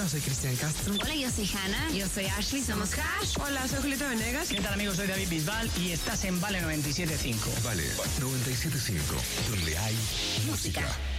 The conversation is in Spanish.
Soy Cristian Castro. Hola, yo soy Hannah. Yo soy Ashley, somos Crash. Hola, soy Julieta Venegas. ¿Qué tal, amigos? Soy David Bisbal y estás en Vale 97.5. Vale 97.5, donde hay música.